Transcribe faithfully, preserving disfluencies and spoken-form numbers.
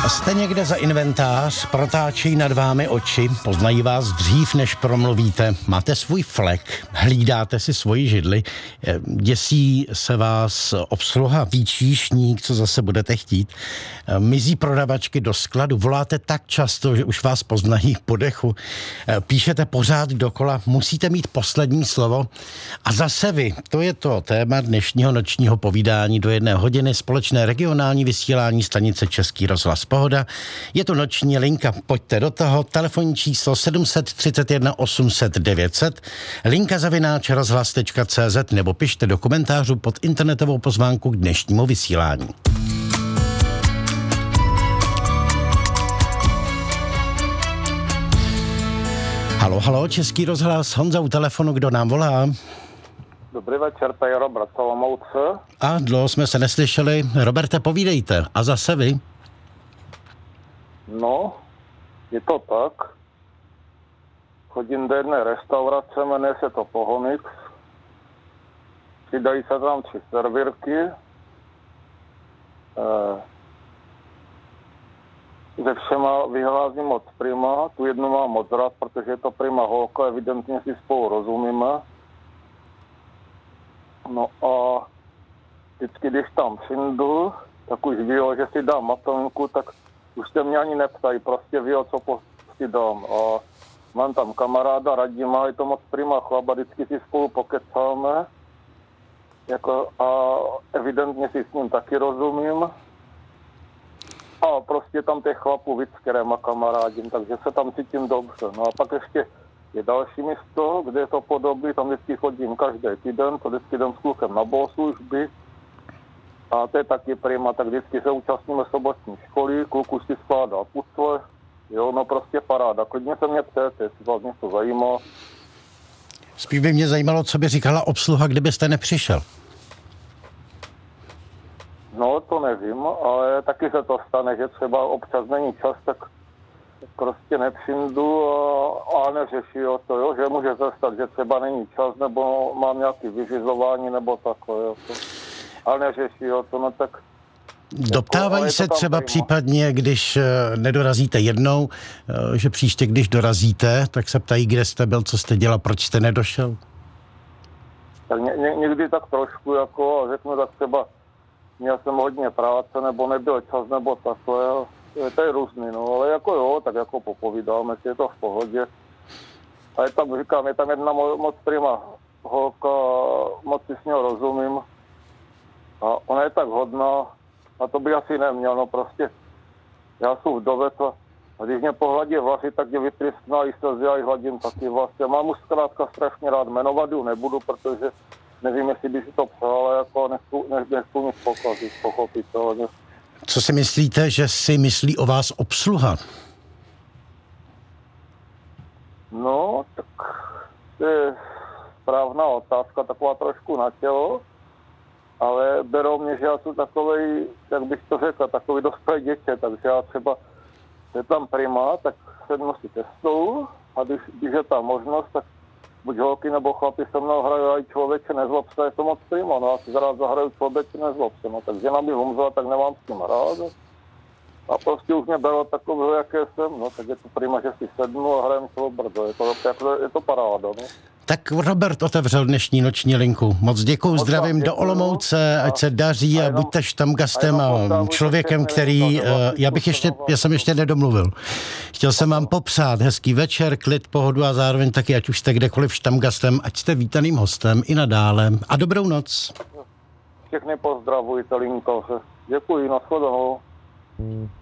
Jste někde za inventář, protáčejí nad vámi oči, poznají vás dřív, než promluvíte, máte svůj flek, hlídáte si svoji židli, děsí se vás obsluha, výčíšník, co zase budete chtít, mizí prodavačky do skladu, voláte tak často, že už vás poznají po dechu, píšete pořád dokola, musíte mít poslední slovo a zase vy, to je to téma dnešního nočního povídání do jedné hodiny, společné regionální vysílání stanice Český rozhlas Pohoda. Je to noční linka, pojďte do toho, telefonní číslo sedm set třicet jedna osm set devět set, linka zavináč rozhlas tečka cé zet nebo pište do komentářů pod internetovou pozvánku k dnešnímu vysílání. Halo, halo, Český rozhlas, Honza u telefonu, kdo nám volá? Dobrý večer, to je Robert Olomouce. A dlouho jsme se neslyšeli. Roberte, povídejte. A zase vy? No, je to tak. Chodím do jedné restaurace, jmenuje se to Pohonix. Přidají se tam tři servírky. E, ze všema vyhlázím moc prima. Tu jednu mám moc rád, protože je to prima holka, evidentně si spolu rozumíme. No a vždycky, když tam přijdu, tak už ví, že si dám matonku, tak už se mě ani neptají, prostě ví, co si dám. A mám tam kamaráda Radima, je to moc prima chlapa, vždycky si spolu pokecáme. Jako, a evidentně si s ním taky rozumím. A prostě tam těch chlapů víc, kteréma kamarádím, takže se tam cítím dobře. No a pak ještě je další místo, kde je to podobný, tam vždycky chodím každý týden, to vždycky jdem s klukem na bohoslužby. A to je taky prima, tak vždycky se účastníme sobotní školy, kluk už si skládá pucle, jo, no prostě paráda. Klidně se mě ptejte, jestli vás něco zajímá. Spíš by mě zajímalo, co by říkala obsluha, kdybyste nepřišel. No, to nevím, ale taky se to stane, že třeba občas není čas, tak prostě nepřijdu a, a neřeší o to, jo, že může se stát, že třeba není čas, nebo mám nějaké vyřizování, nebo takhle, jo. Ale neřeší o to, no tak... Doptávají jako, se třeba prima. Případně, když nedorazíte jednou, že příště, když dorazíte, tak se ptají, kde jste byl, co jste dělal, proč jste nedošel? Tak ně, ně, někdy tak trošku, jako, řeknu tak třeba, měl jsem hodně práce, nebo nebyl čas, nebo takhle, jo. To je různý, no, ale jako jo, tak jako popovídáme si, je to v pohodě. A je tam, říkám, je tam jedna mo- moc prima holka, moc si s ní rozumím. A ona je tak hodná, a to by asi neměl, no prostě, já jsem vdovec a když mě pohladí vlasy, tak mě vytryskná i slzy a i hladím taky vlasy. Mám už zkrátka strašně rád, jmenovat ju nebudu, protože nevím, jestli by si to přál, ale jako nechci, nechci nic pokazit, pochopit to. Co si myslíte, že si myslí o vás obsluha? No, tak to je správná otázka, taková trošku na tělo, ale berou mě, že já jsem takovej, jak bych to řekl, takový dospělý dětě, takže já třeba, je tam prima, tak sednu si ke stolu a když, když je tam možnost, tak buď holky nebo chlapi se mnou hrají, a i člověče nezlob se, je to moc prima, no já si rád zahraju člověče nezlob se, no tak žena by umřela, tak nemám s tím rád. A prostě už mě bylo takového, jaké jsem, no tak je to prima, že si sednu a hrajem celou brdo, je to, je to paráda, no. Tak Robert otevřel dnešní noční linku. Moc děkuju, zdravím děkuju. Do Olomouce, ať se daří a, a buďte štamgastem a, a člověkem, který, já bych ještě, já jsem ještě nedomluvil. Chtěl jsem vám popřát hezký večer, klid, pohodu a zároveň taky, ať už jste kdekoliv štamgastem, ať jste vítaným hostem i nadále. A dobrou noc. Všechny pozdravujte, linkovce. Děkuji, nashledanou.